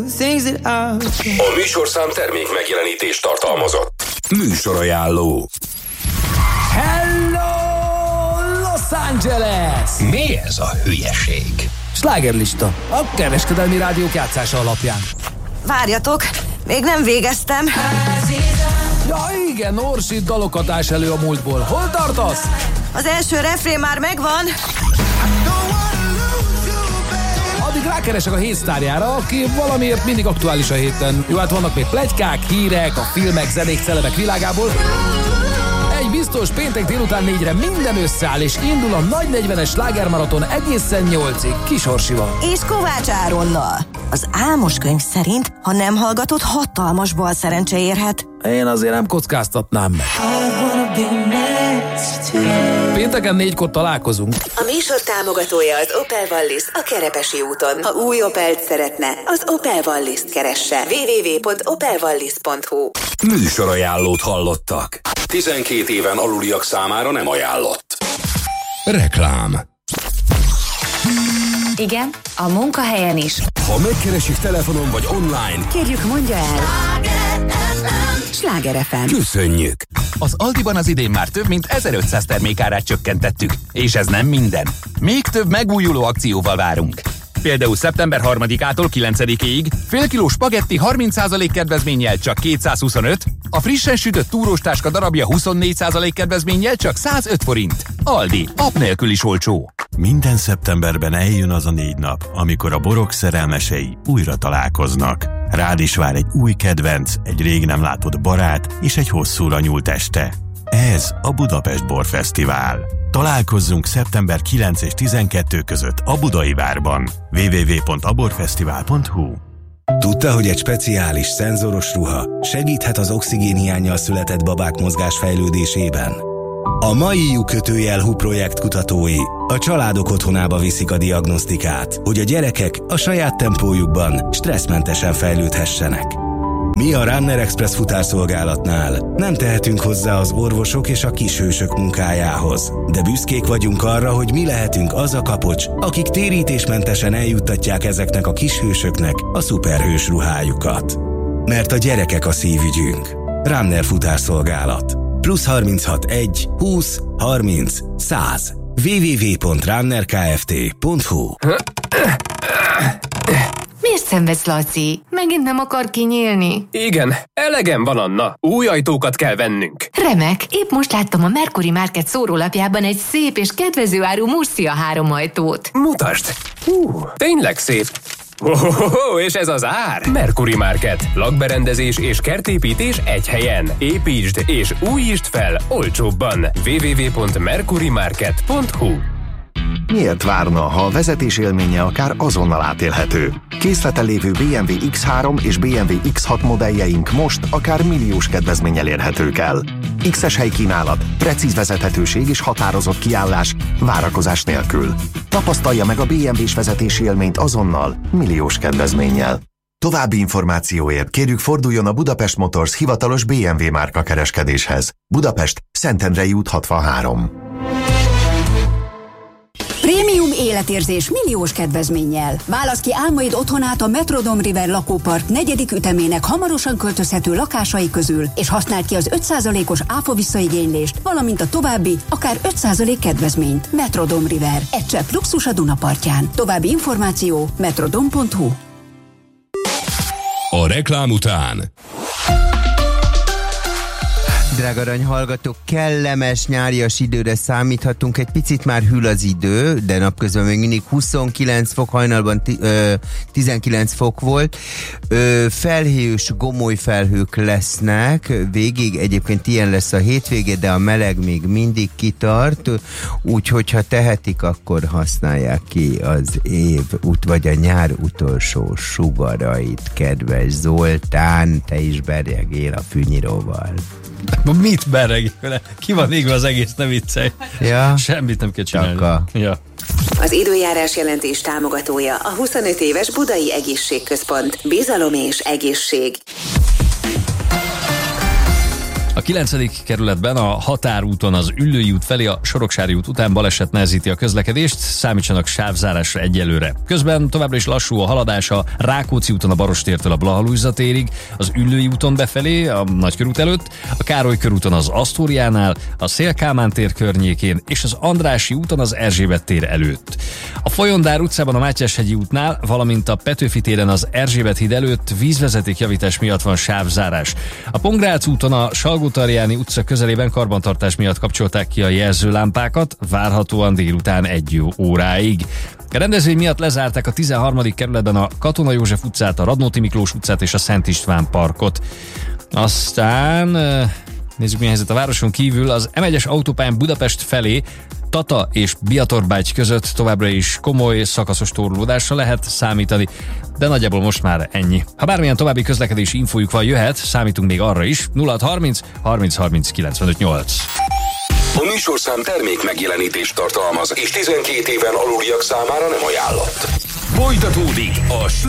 A műsorszám termék megjelenítést tartalmazott. Műsorajánló. Hello, Los Angeles! Mi ez a hülyeség? Slágerlista, a kereskedelmi rádiók játszása alapján. Várjatok, még nem végeztem. Ja igen, Orsi dalokat ás elő a múltból. Hol tartasz? Az első refrén már megvan. Addig rákeresek a hétsztárjára, aki valamiért mindig aktuális a héten. Jó, hát vannak még pletykák, hírek, a filmek, zenék, celebek világából. Egy biztos, péntek délután 4-re minden összeáll, és indul a nagy 40-es slágermaraton egészen 8-ig, Kis Orsival. És Kovács Áronnal. Az álmos könyv szerint, ha nem hallgatod, hatalmas bal szerencse érhet. Én azért nem kockáztatnám meg. Pénteken 4-kor találkozunk. A műsor támogatója az Opel Wallis a Kerepesi úton. Ha új Opelt szeretne, az Opel Wallis-t keresse. www.opelwallis.hu. Műsorajánlót hallottak. 12 éven aluliak számára nem ajánlott. Reklám. Igen, a munkahelyen is. Ha megkeresik telefonon vagy online, Kérjük, mondja el. Sláger FM. köszönjük. Az Aldiban az idén már több mint 1500 termékárát csökkentettük. És ez nem minden. Még több megújuló akcióval várunk. Például szeptember 3-ától 9-ig fél kiló spagetti 30% kedvezménnyel csak 225, a frissen sütött túróstáska darabja 24% kedvezménnyel csak 105 forint. Aldi, app nélkül is olcsó. Minden szeptemberben eljön az a 4 nap, amikor a borok szerelmesei újra találkoznak. Rád is vár egy új kedvenc, egy rég nem látott barát és egy hosszúra nyúlt este. Ez a Budapest Borfesztivál. Találkozzunk szeptember 9 és 12 között a Budai Várban. www.aborfesztivál.hu. Tudta, hogy egy speciális szenzoros ruha segíthet az oxigénhiánnyal született babák mozgásfejlődésében? A mai lyukkötőjel projekt kutatói a családok otthonába viszik a diagnosztikát, hogy a gyerekek a saját tempójukban stresszmentesen fejlődhessenek. Mi a Runner Express futárszolgálatnál nem tehetünk hozzá az orvosok és a kishősök munkájához, de büszkék vagyunk arra, hogy mi lehetünk az a kapocs, akik térítésmentesen eljuttatják ezeknek a kishősöknek a szuperhős ruhájukat. Mert a gyerekek a szívügyünk. Runner futárszolgálat. +36 1 20 30 100 www.runnerkft.hu. Miért szenvedsz, Laci? Megint nem akar kinyílni? Igen, elegem van, Anna. Új ajtókat kell vennünk. Remek, épp most láttam a Mercury Market szórólapjában egy szép és kedvező áru Murcia 3 ajtót. Mutasd! Tényleg szép. És ez az ár? Mercury Market. Lakberendezés és kertépítés egy helyen. Építsd és újítsd fel olcsóbban. www.mercurymarket.hu. Miért várna, ha a vezetés élménye akár azonnal átélhető? Készleten lévő BMW X3 és BMW X6 modelljeink most akár milliós kedvezménnyel érhetők el. X-es helykínálat, precíz vezethetőség és határozott kiállás, várakozás nélkül. Tapasztalja meg a BMW-s vezetési élményt azonnal, milliós kedvezménnyel. További információért kérjük, forduljon a Budapest Motors hivatalos BMW márka kereskedéshez. Budapest, Szentendrei út 63. Prémium életérzés milliós kedvezménnyel. Válasz ki álmaid otthonát a Metrodome River lakópark 4. ütemének hamarosan költözhető lakásai közül, és használd ki az 5%-os áfa visszaigénylést, valamint a további, akár 5% kedvezményt. Metrodome River. Egy csepp luxus a Dunapartján. További információ metrodome.hu. A reklám után. Drága arany hallgatók, kellemes nyárias időre számíthatunk, egy picit már hűl az idő, de napközben még mindig 29 fok, hajnalban 19 fok volt. Felhős, gomoly felhők lesznek, végig egyébként ilyen lesz a hétvége, de a meleg még mindig kitart, úgyhogy ha tehetik, akkor használják ki az év vagy a nyár utolsó sugarait, kedves Zoltán, te is berjegél a fűnyíróval. Mit berreg vele? Ki van égve az egész, ne viccelj. Ja. Semmit nem kell csinálni. Ja. Az időjárás jelentés támogatója a 25 éves Budai Egészségközpont. Bizalom és egészség. A A 9. kerületben a Határúton az Üllői út felé a Soroksári út után baleset nehezíti a közlekedést, számítsanak sávzárásra egyelőre. Közben továbbra is lassú a haladás a Rákóczi úton a Barostértől a Blaha-Lujza térig, az Üllői úton befelé a Nagykörút előtt, a Károly körúton az Asztóriánál, a Széll-Kálmán tér környékén és az Andrássy úton az Erzsébet tér előtt. A Folyondár utcában a Mátyás-hegyi útnál, valamint a Petőfi téren az Erzsébet híd előtt vízvezetékjavítás miatt van sávzárás. A Pongrác úton a Salgótarjáni utca közelében karbantartás miatt kapcsolták ki a jelzőlámpákat, várhatóan délután 1 óráig. A rendezvény miatt lezárták a 13. kerületben a Katona József utcát, a Radnóti Miklós utcát és a Szent István parkot. Aztán nézzük, mi a helyzet a városon kívül. Az M1-es autópályán Budapest felé Tata és Biatorbágy között továbbra is komoly szakaszos torlódásra lehet számítani, de nagyjából most már ennyi. Ha bármilyen további közlekedési infójuk van, jöhet, számítunk még arra is. 0630 30 30 95 8. A műsorszám termék megjelenítést tartalmaz, és 12 éven aluliak számára nem ajánlott. Folytatódik a